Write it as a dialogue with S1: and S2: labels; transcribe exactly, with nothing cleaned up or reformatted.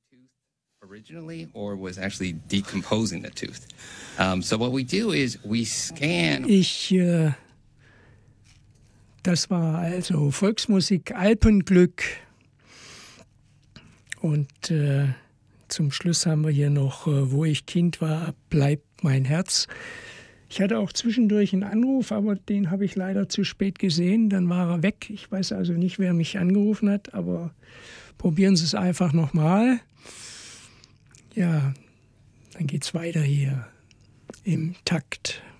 S1: originally or was actually decomposing the tooth. Um, so what we do is we scan.
S2: Ich, äh, das war also Volksmusik Alpenglück. Und äh, zum Schluss haben wir hier noch, äh, wo ich Kind war, bleibt mein Herz. Ich hatte auch zwischendurch einen Anruf, aber den habe ich leider zu spät gesehen. Dann war er weg. Ich weiß also nicht, wer mich angerufen hat, aber probieren Sie es einfach nochmal. Ja, dann geht's weiter hier im Takt.